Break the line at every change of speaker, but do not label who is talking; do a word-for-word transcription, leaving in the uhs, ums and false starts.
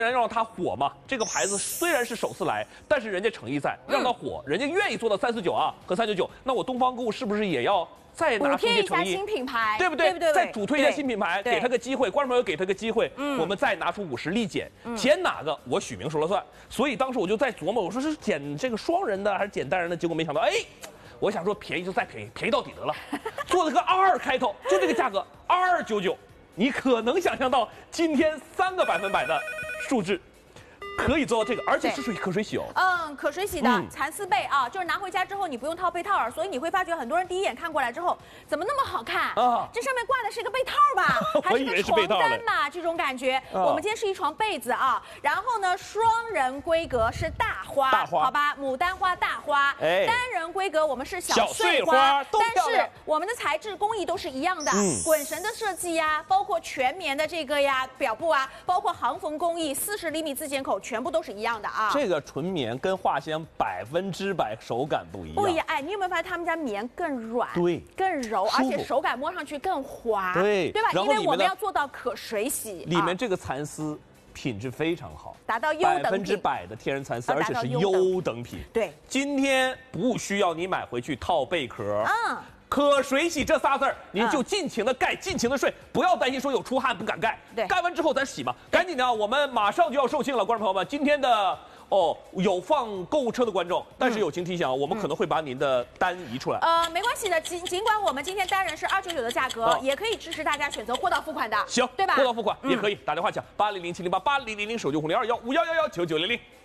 然让它火嘛，这个牌子虽然是首次来，但是人家诚意在，让它火，人家愿意做到三四九啊和三九九，那我东方购物是不是也要再拿出些诚意？
新品牌，
对不对？
对不对？
再主推一下新品牌，给他个机会，观众朋友给他个机会，嗯、我们再拿出五十立减，嗯、减哪个我许明说了算。所以当时我就在琢磨，我说是减这个双人的还是减单人的？结果没想到，哎，我想说便宜就再便宜，便宜到底得了，做了个二开头，就这个价格二九九，你可能想象到今天三个百分百的数字。可以做到这个，而且是属于可水洗哦。
嗯，可水洗的
嗯
蚕丝被啊，就是拿回家之后你不用套被套耳，所以你会发觉很多人第一眼看过来之后，怎么那么好看啊？这上面挂的是个被套吧，还是个床单嘛？这种感觉。
啊、
我们今天是一床被子啊，然后呢，双人规格是大花，
大花，
好吧，牡丹花大花。
哎，
单人规格我们是小
碎
花，
都
但是我们的材质工艺都是一样的，嗯、滚绳的设计呀，包括全棉的这个呀表布啊，包括行缝工艺，四十厘米自剪口，全部都是一样的。啊，
这个纯棉跟化纤百分之百手感不一样，
不一样。哎，你有没有发现他们家棉更软，
对，
更柔，而且手感摸上去更滑，
对，
对吧？因为我们要做到可水洗，
里面这个蚕丝品质非常好，
达到优等品，
百分之百的天然蚕丝，而且是优等品。
对，
今天不需要你买回去套贝壳，嗯。可水洗这仨字儿，您就尽情的盖，尽情的睡，不要担心说有出汗不敢盖。
对，
盖完之后咱洗嘛，赶紧的啊！我们马上就要售罄了，观众朋友们，今天的哦有放购物车的观众，但是友情提醒啊，我们可能会把您的单移出来。
呃，没关系的，尽尽管我们今天单人是二九九的价格，也可以支持大家选择货到付款的，
行，
对吧？
货到付款也可以，打电话抢八零零七零八八零零零手机红零二幺五幺幺幺九九零零。